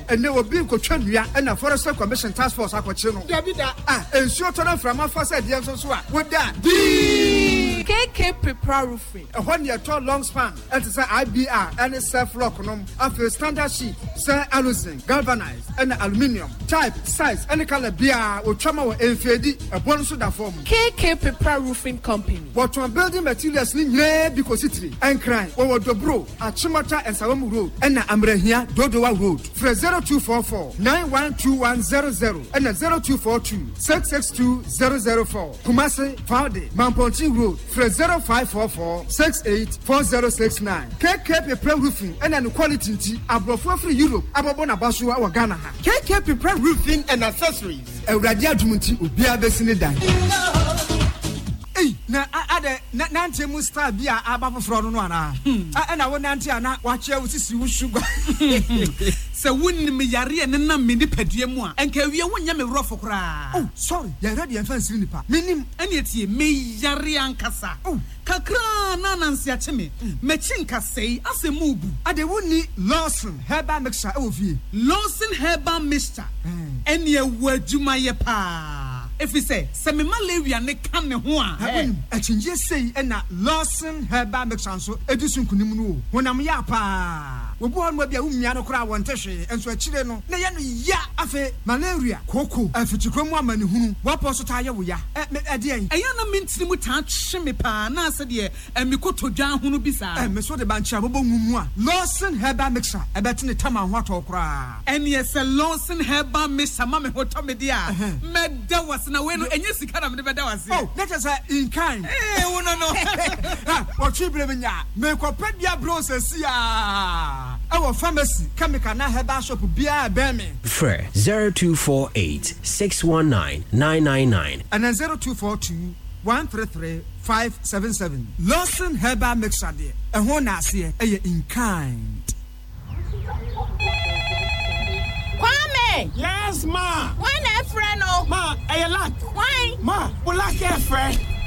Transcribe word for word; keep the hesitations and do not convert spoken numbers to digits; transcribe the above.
and they will be Cochania and a Forest Commission Task Force. Yabida, ah, and Shotana from our first idea. With that, K K Prepare Roofing. A one year tall long span, and it's I B R and a self rock after standard sheet, Sir Alusin, galvanized and aluminium, type, size, and color beer or trauma or F A D, a bonus of that form. K K Prepare Roofing Company. What one building materials in here because it's and crying over the bro at Chimata and Salamu Road and Ambrehia Dodowa Road. For zero two four four nine one two one zero zero and a zero two four two six six two zero zero four. Kumasi Faude Mamponti Road for zero five four four six eight four zero six nine. K K Prepare Roofing and an quality abroad for Europe ababona basu our Ghana. K K Prepare Roofing and accessories. A radia dumunti ubia besine dan. Hey, na ade na nante mu star bia abafofro no ana. Ah na wo nante ana wache usisi wo sugar. Se wonni me yare ne na me nipadua mu a enka wie wonya me wrofo kra. Oh, sorry. Ya ready en fan siri nipa. Menim ene tie me yare ankasa. Oh, kakra na nansi ache me. Me chinka sei asemu bu. Ade wonni Lawson herbal mixture e wo fie. Lawson herbal mixture. Ene e wadwuma ye pa. If we say, se me malaria ne kan ne ho a. A change say na Lawson herbal mixture so edisun kunim no. Honam ya pa. Obu on bia umia no kra wonte hwe enso akire no na ye no ya afa malaria koko afitikromu amane hunu wapo so ta ye wo ya e de en eya na mentiri mu ta hwe me pa na ase de e me kotodwan hunu bisa e me so de ba nchia bobo nwumu a Lawson herbal mixture e betene tama ho ato kra ene ye se Lawson herbal mixture ma me hoto me de a me da wase na we no enye sika na me de da wase oh let us say in kind eh wo no no ha wo chibre me nya me ko pedia bro se sia our pharmacy chemical na herbal shop bia be me Frere zero two four eight six one nine nine nine nine and then zero two four two one three three five seven seven. Lawson herbal mixture there e ho na ase e in kind. Kwame, yes ma why na friend no ma e lack why ma we lack e friend